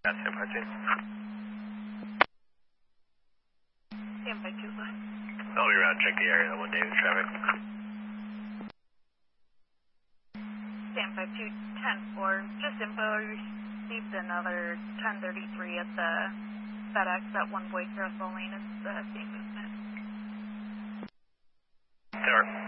Got San Francisco. Stand by 2 left. I'll be around, check the area, 1 day with traffic. Stand by 210-4. Just info, received another 1033 at the FedEx at one way across the lane is seeing movement. Sure.